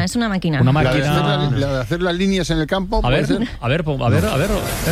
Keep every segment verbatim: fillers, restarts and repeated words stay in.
es una máquina. Una La de, máquina... hacer la, la de hacer las líneas en el campo. A ver, ¿puede ser? a ver, po- a ver, a ver, espera.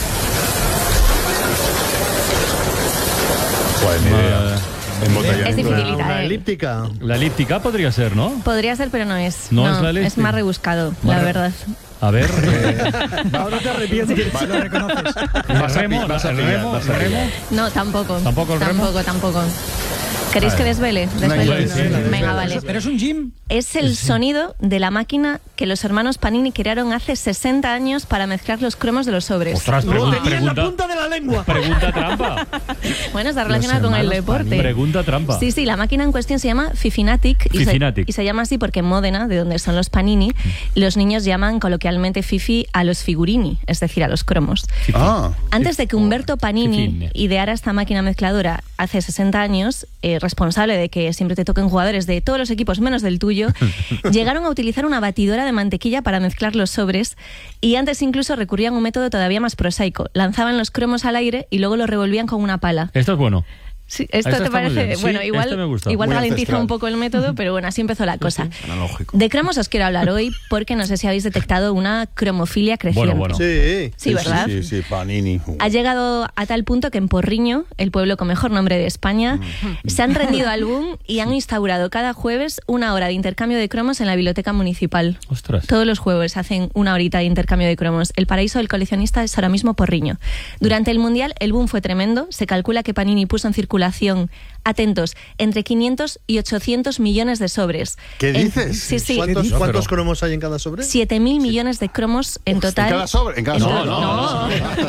Pues ni idea. Embotellamiento. Es dificilita, Una eh. elíptica. La elíptica podría ser, ¿no? Podría ser, pero no es. No es la elíptica. Es más rebuscado, Más la re- verdad. A ver... Eh, Ahora te arrepientes, lo reconoces. Vas a remo, pi- vas a el pillar, remo, vas a remo. pillar. No, tampoco. ¿Tampoco el remo? Tampoco, tampoco. ¿Queréis A que ver. desvele? Venga, Desvelo. sí, sí, Venga, desvela. vale. ¿Pero es un gym? Es el sonido de la máquina que los hermanos Panini crearon hace sesenta años para mezclar los cromos de los sobres. Ostras, Lo pregun- tenía en la pregunta, punta de la lengua. pregunta trampa. Bueno, está relacionada con el hermanos deporte. Pregunta trampa. Sí, sí, la máquina en cuestión se llama Fifinatic y, Fifinatic. Se, y se llama así porque en Módena, de donde son los Panini, los niños llaman coloquialmente Fifi a los figurini, es decir, a los cromos. Ah, Antes de que Humberto Panini Fifine. ideara esta máquina mezcladora hace sesenta años, eh, responsable de que siempre te toquen jugadores de todos los equipos menos del tuyo, llegaron a utilizar una batidora de mantequilla para mezclar los sobres y antes incluso recurrían a un método todavía más prosaico. Lanzaban los cromos al aire y luego los revolvían con una pala. Esto es bueno. Sí, esto Esto te está muy parece, bien. bueno, Sí, igual, este me gusta. igual Muy ralentiza ancestral. un poco el método, pero bueno, así empezó la cosa. analógico. De cromos os quiero hablar hoy porque no sé si habéis detectado una cromofilia creciente. Bueno, bueno. Sí. Sí, ¿verdad? Sí, sí, sí, Panini. Ha llegado a tal punto que en Porriño, el pueblo con mejor nombre de España, se han rendido al boom y han instaurado cada jueves una hora de intercambio de cromos en la biblioteca municipal. Ostras. Todos los jueves hacen una horita de intercambio de cromos. El paraíso del coleccionista es ahora mismo Porriño. Durante el Mundial el boom fue tremendo. Se calcula que Panini puso en circulación, atentos, entre quinientos y ochocientos millones de sobres. ¿Qué En- dices? Sí, sí. ¿Cuántos, No, ¿cuántos pero- cromos hay en cada sobre? siete mil millones de cromos en total. ¿En cada sobre? ¿En cada En sobre? to- No, no.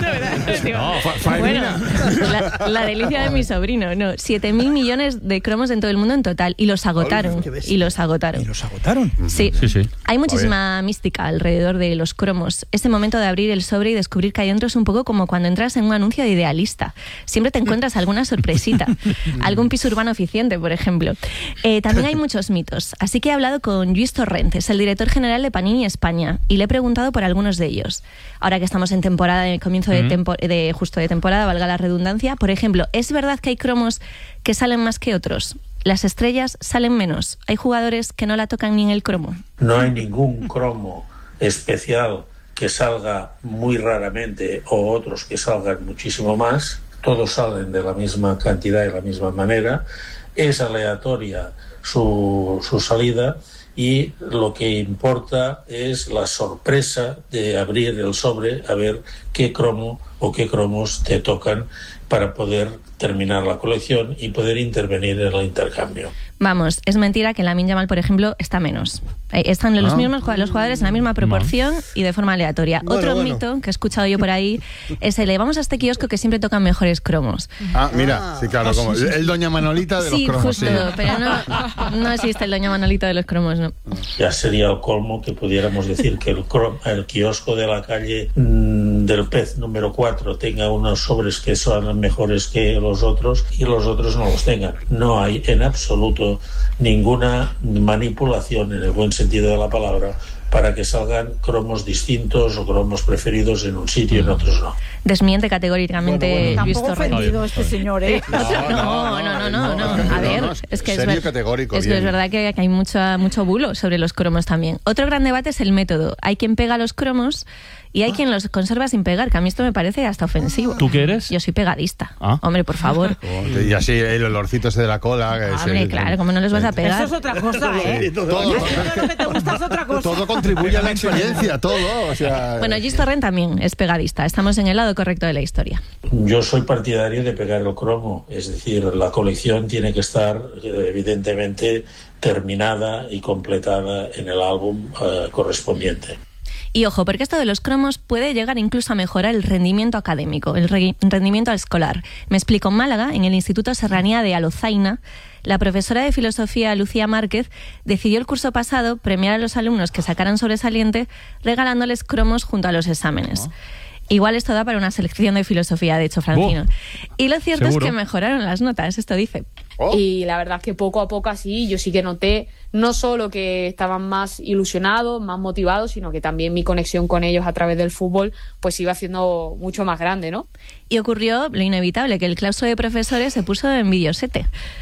No, Fa- faena. Bueno, la, la delicia de mi sobrino, no, siete mil millones de cromos en todo el mundo en total y los agotaron, qué bestia. y los agotaron. ¿Y los agotaron? Sí. Sí, sí. Hay muchísima mística alrededor de los cromos. Ese momento de abrir el sobre y descubrir que hay dentro es un poco como cuando entras en un anuncio de Idealista. Siempre te encuentras alguna sorpresita, algún piso urbano eficiente, por ejemplo. Eh, también hay muchos mitos, así que he hablado con Lluís Torrentes, el director general de Panini España, y le he preguntado por algunos de ellos. Ahora que estamos en temporada, en el comienzo de, tempo- de justo de temporada, valga la redundancia, por ejemplo, ¿es verdad que hay cromos que salen más que otros? Las estrellas salen menos. Hay jugadores que no la tocan ni en el cromo. No hay ningún cromo especial que salga muy raramente o otros que salgan muchísimo más. Todos salen de la misma cantidad y de la misma manera. Es aleatoria su, su salida y lo que importa es la sorpresa de abrir el sobre a ver qué cromo o qué cromos te tocan para poder terminar la colección y poder intervenir en el intercambio. Vamos, es mentira que en la Lamine Yamal, por ejemplo, está menos. Eh, Están los Ah. mismos jug- los jugadores en la misma proporción y de forma aleatoria. Bueno, Otro bueno. mito que he escuchado yo por ahí es el de vamos a este kiosco que siempre tocan mejores cromos. Ah, mira, sí, claro, como el, el Doña Manolita de Sí, los cromos. justo, sí. pero no, no existe el doña Manolito de los cromos, no. Ya sería el colmo que pudiéramos decir que el, cro- el kiosco de la calle mm, del Pez número cuatro tenga unos sobres que son mejores que los otros y los otros no los tengan. No hay en absoluto ninguna manipulación en el buen sentido de la palabra para que salgan cromos distintos o cromos preferidos en un sitio y en otros no. Desmiente categóricamente Bueno, bueno. Lluís Tampoco Torrentes. ofendido este señor, ¿eh? No, no, no, no, no, no, A ver, no, es es que es, serio y ver- categórico, es que bien. es verdad que que hay mucha, mucho bulo sobre los cromos también. Otro gran debate es el método. Hay quien pega los cromos y hay quien los conserva sin pegar, que a mí esto me parece hasta ofensivo. ¿Tú qué eres? Yo soy pegadista. Ah. Hombre, por favor. Oh, y así el olorcito ese de la cola. que es Hombre, el- claro, ¿cómo no les vas a pegar? Eso es otra cosa, ¿eh? Sí, todo, Eso es lo que te gusta, es otra cosa. todo contribuye a la experiencia, todo. O sea, Bueno, Lluís Torrent también es pegadista. Estamos en el lado correcto de la historia. Yo soy partidario de pegar el cromo, es decir, la colección tiene que estar eh, evidentemente terminada y completada en el álbum eh, correspondiente. Y ojo, porque esto de los cromos puede llegar incluso a mejorar el rendimiento académico, el re- rendimiento escolar. Me explico, en Málaga, en el Instituto Serranía de Alozaina, la profesora de filosofía Lucía Márquez decidió el curso pasado premiar a los alumnos que sacaran sobresaliente regalándoles cromos junto a los exámenes. Igual esto da para una selección de filosofía, de hecho, Francino. Oh, y lo cierto seguro. es que mejoraron las notas, esto dice. oh, Y la verdad es que poco a poco así yo sí que noté no solo que estaban más ilusionados, más motivados, sino que también mi conexión con ellos a través del fútbol pues iba siendo mucho más grande, ¿no? Y ocurrió lo inevitable, que el claustro de profesores se puso envidiosete.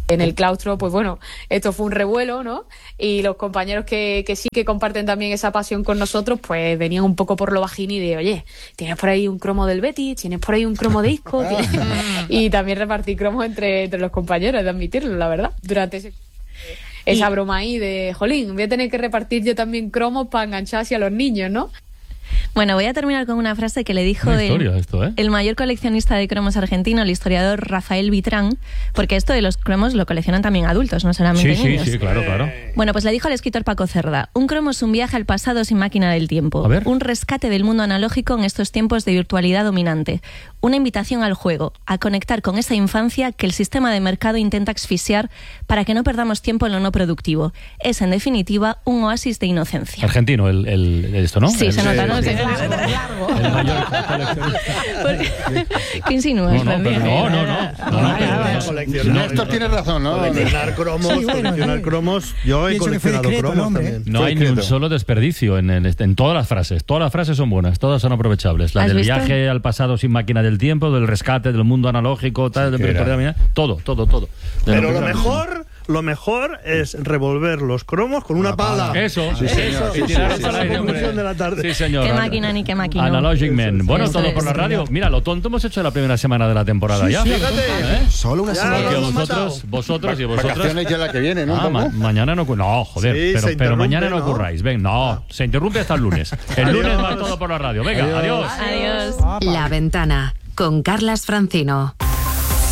En el claustro, pues bueno, esto fue un revuelo, ¿no? Y los compañeros que, que sí que comparten también esa pasión con nosotros, pues venían un poco por lo bajini de, oye, ¿tienes por ahí un cromo del Betis? ¿Tienes por ahí un cromo de Isco? Y también repartí cromos entre, entre los compañeros, de admitirlo, la verdad, durante ese... Esa y... broma ahí de, jolín, voy a tener que repartir yo también cromos para enganchar así a los niños, ¿no? Bueno, voy a terminar con una frase que le dijo historia, el, esto, ¿eh? el mayor coleccionista de cromos argentino, el historiador Rafael Vitrán, porque esto de los cromos lo coleccionan también adultos, no solamente sí, niños. Sí, sí, claro, claro. Bueno, pues le dijo al escritor Paco Cerda, un cromo es un viaje al pasado sin máquina del tiempo, A ver. un rescate del mundo analógico en estos tiempos de virtualidad dominante, una invitación al juego, a conectar con esa infancia que el sistema de mercado intenta asfixiar para que no perdamos tiempo en lo no productivo. Es, en definitiva, un oasis de inocencia. Argentino, el, el, esto, ¿no? Sí, el, se nota, ¿no? Sí, Sí, claro, claro. largo. El mayor coleccionista. ¿Qué insinúas? No, no, pero no, no, no. no, no, pero- Vaya, no. coleccionar. Néstor tiene razón, ¿no? Coleccionar cromos, Sí, bueno, coleccionar sí. cromos. Yo he Pienso que fue coleccionado discreto el cromos hombre, ¿eh? también. No hay ni un solo desperdicio en, en, en todas las frases. Todas las frases son buenas, todas son aprovechables. La ¿Has del visto? viaje al pasado sin máquina del tiempo, del rescate del mundo analógico, tal, de que era. virtualidad, todo, todo, todo. De Pero lo que- mejor, lo mejor es revolver los cromos con una pala. Eso, Sí, señor, sí, y tirar sí, al sí, aire, sí. hombre. Conclusión de la tarde. Sí, señor. Qué máquina ni qué máquina. Analogic Man. Bueno, Eso todo es. por la radio. Mira, lo tonto hemos hecho la primera semana de la temporada ya. Fíjate. ¿Eh? Solo una Ya, semana. Porque lo hemos vosotros, matado. vosotros y vosotras. Vacaciones ya la que viene, ¿no? Ah, ¿Cómo? ma- mañana no. cu- No, joder, Sí, pero, se pero interrumpe, mañana no ¿no? ocurráis. Ven, no, se interrumpe hasta el lunes. El lunes va Adiós. todo por la radio. Venga, adiós. Adiós. La Ventana con Carlas Francino.